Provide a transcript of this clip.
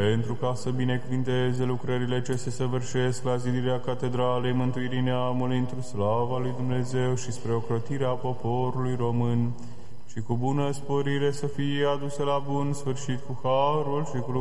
pentru ca să binecuvinteze lucrările ce se săvârșesc la zidirea Catedralei Mântuirii Neamului într-o slava lui Dumnezeu și spre ocrotirea poporului român, și cu bună sporire să fie aduse la bun sfârșit cu harul și cu